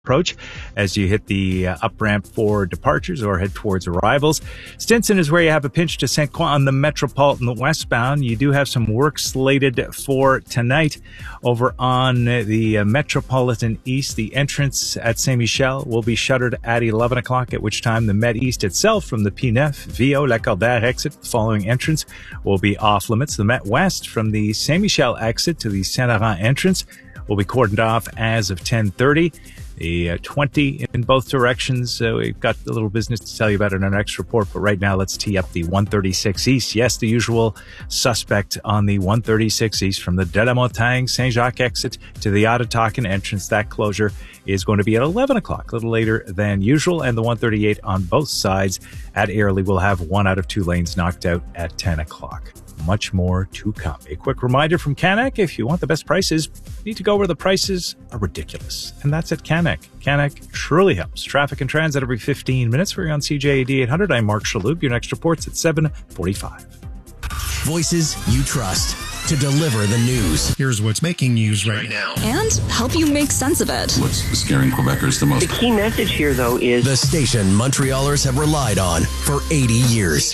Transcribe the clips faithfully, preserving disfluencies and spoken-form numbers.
approach as you hit the uh, up ramp for departures or head towards arrivals. Stinson is where you have a pinch to Saint Croix on the Metropolitan westbound. You do have some work slated for tonight over on the uh, Metropolitan East. The entrance at Saint Michel will be shuttered at eleven o'clock, at which time the Met East itself from the P nine Vio Lacordaire exit following entrance will be off limits. The Met West from the Saint Michel exit to the Saint Laurent entrance will be cordoned off as of ten thirty. The uh, twenty in both directions. Uh, we've got a little business to tell you about in our next report, but right now let's tee up the one thirty-six East. Yes, the usual suspect on the one thirty-six East from the De La Montagne Saint-Jacques exit to the Ottatakin entrance. That closure is going to be at eleven o'clock, a little later than usual, and the one thirty-eight on both sides at Airlie will have one out of two lanes knocked out at ten o'clock. Much more to come. A quick reminder from Canac, if you want the best prices, you need to go where the prices are ridiculous. And that's at Canac. Canac truly helps. Traffic and transit every fifteen minutes. We're on C J A D eight hundred. I'm Mark Shalhoub. Your next report's at seven forty-five. Voices you trust to deliver the news. Here's what's making news right now. And help you make sense of it. What's scaring Quebecers the most? The key message here, though, is the station Montrealers have relied on for eighty years.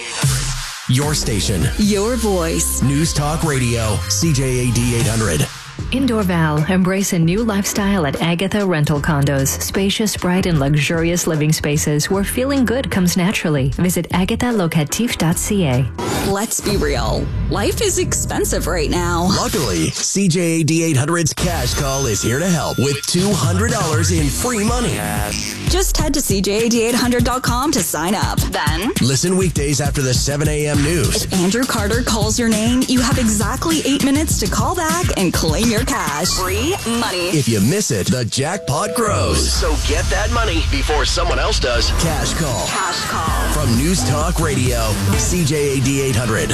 Your station. Your voice. News Talk Radio. C J A D eight hundred. In Dorval, embrace a new lifestyle at Agatha Rental Condos. Spacious, bright, and luxurious living spaces where feeling good comes naturally. Visit agatha locatif dot c a. Let's be real. Life is expensive right now. Luckily, C J A D eight hundred's Cash Call is here to help with two hundred dollars in free money. Just head to c j a d eight hundred dot com to sign up. Then, listen weekdays after the seven a.m. news. If Andrew Carter calls your name, you have exactly eight minutes to call back and claim your cash. Free money. If you miss it, the jackpot grows. So get that money before someone else does. Cash Call. Cash Call. From News Talk Radio, C J A D eight hundred.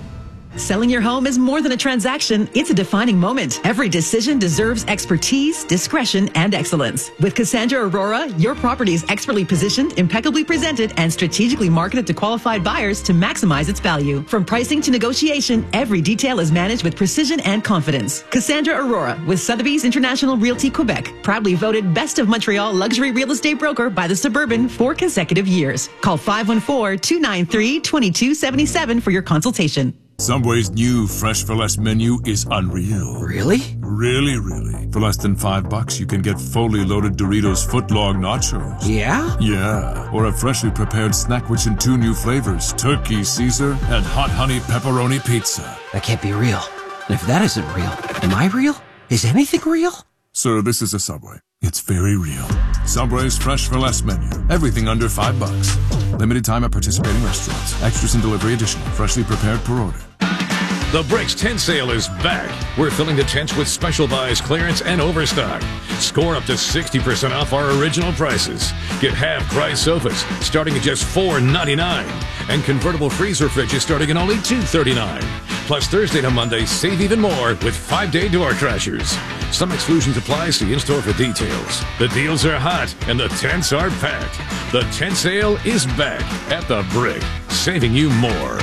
Selling your home is more than a transaction. It's a defining moment. Every decision deserves expertise, discretion, and excellence. With Cassandra Aurora, your property is expertly positioned, impeccably presented, and strategically marketed to qualified buyers to maximize its value. From pricing to negotiation, every detail is managed with precision and confidence. Cassandra Aurora with Sotheby's International Realty Quebec, proudly voted Best of Montreal Luxury Real Estate Broker by The Suburban for consecutive years. Call five one four, two nine three, two two seven seven for your consultation. Subway's new Fresh for Less menu is unreal. Really? Really, really. For less than five bucks, you can get fully loaded Doritos footlong nachos. Yeah? Yeah. Or a freshly prepared snack which in two new flavors, Turkey Caesar and Hot Honey Pepperoni Pizza. That can't be real. And if that isn't real, am I real? Is anything real? Sir, this is a Subway. It's very real. Subway's Fresh for Less menu. Everything under five bucks. Limited time at participating restaurants. Extras and delivery additional. Freshly prepared per order. The Bricks tent sale is back. We're filling the tents with special buys, clearance, and overstock. Score up to sixty percent off our original prices. Get half-price sofas starting at just four ninety-nine, and convertible freezer fridges starting at only two thirty-nine. Plus, Thursday to Monday, save even more with five-day door crashers. Some exclusions apply. See in-store for details. The deals are hot, and the tents are packed. The tent sale is back at the Brick, saving you more.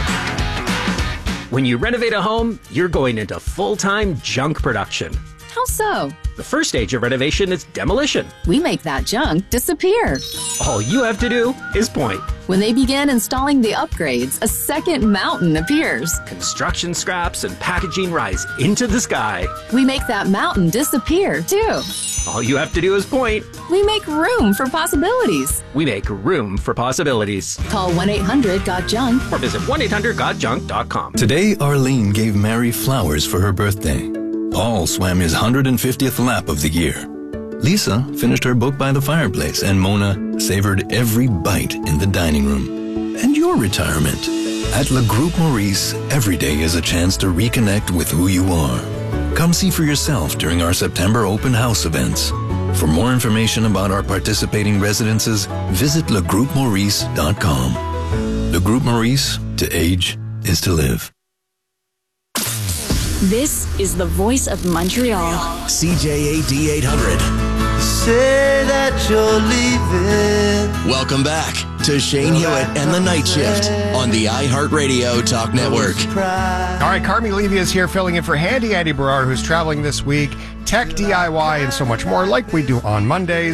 When you renovate a home, you're going into full-time junk production. How so? The first stage of renovation is demolition. We make that junk disappear. All you have to do is point. When they begin installing the upgrades, a second mountain appears. Construction scraps and packaging rise into the sky. We make that mountain disappear, too. All you have to do is point. We make room for possibilities. We make room for possibilities. Call one eight hundred got junk or visit one eight hundred got junk dot com. Today, Arlene gave Mary flowers for her birthday. Paul swam his one hundred fiftieth lap of the year. Lisa finished her book by the fireplace, and Mona savored every bite in the dining room. And your retirement. At Le Groupe Maurice, every day is a chance to reconnect with who you are. Come see for yourself during our September open house events. For more information about our participating residences, visit le groupe maurice dot com. Le Groupe Maurice, to age is to live. This is the voice of Montreal. C J A D eight hundred. Say that that you're leaving. Welcome back to Shane Hewitt and the Night Shift on the iHeartRadio Talk Network. All right, Carmi Levy is here filling in for Handy Andy Berard, who's traveling this week. Tech, D I Y, and so much more, like we do on Mondays.